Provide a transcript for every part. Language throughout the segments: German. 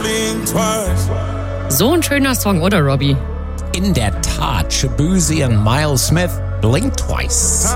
So ein schöner Song, oder Robbie? In der Tat, Shabuzi und Miles Smith, Blink Twice.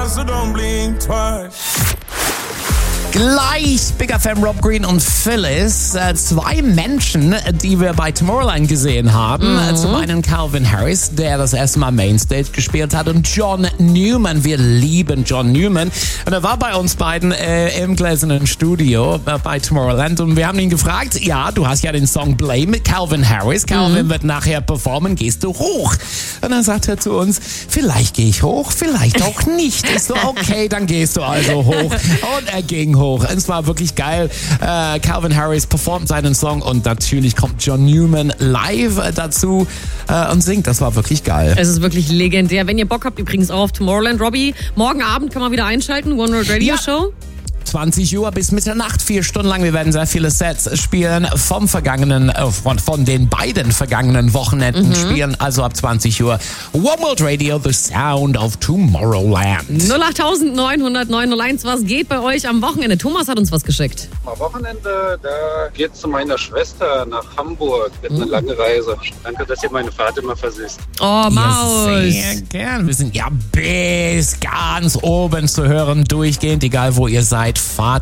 Gleich Big FM, Rob Green und Phyllis. Zwei Menschen, die wir bei Tomorrowland gesehen haben. Zum einen Calvin Harris, der das erste Mal Mainstage gespielt hat, und John Newman. Wir lieben John Newman. Und er war bei uns beiden im gläsernen Studio bei Tomorrowland. Und wir haben ihn gefragt, ja, du hast ja den Song Blame mit Calvin Harris. Calvin wird nachher performen, gehst du hoch? Und dann sagt er zu uns, vielleicht gehe ich hoch, vielleicht auch nicht. Ist so, okay, dann gehst du also hoch. Und er ging hoch. Es war wirklich geil. Calvin Harris performt seinen Song und natürlich kommt John Newman live dazu und singt. Das war wirklich geil. Es ist wirklich legendär. Wenn ihr Bock habt, übrigens auch auf Tomorrowland, Robbie, morgen Abend kann man wieder einschalten. One World Radio Show. 20 Uhr bis Mitternacht, 4 Stunden lang. Wir werden sehr viele Sets spielen von den beiden vergangenen Wochenenden spielen. Also ab 20 Uhr. One World Radio, the sound of Tomorrowland. 08900 was geht bei euch am Wochenende? Thomas hat uns was geschickt. Am Wochenende, da geht's zu meiner Schwester nach Hamburg. Wird eine lange Reise. Danke, dass ihr meine Fahrt immer versüßt. Oh, Maus. Ja, sehr gern. Wir sind ja bis ganz oben zu hören, durchgehend, egal wo ihr seid. Fahrt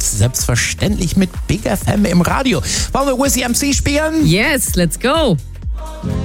selbstverständlich mit Big FM im Radio. Wollen wir Wizzy MC spielen? Yes, let's go.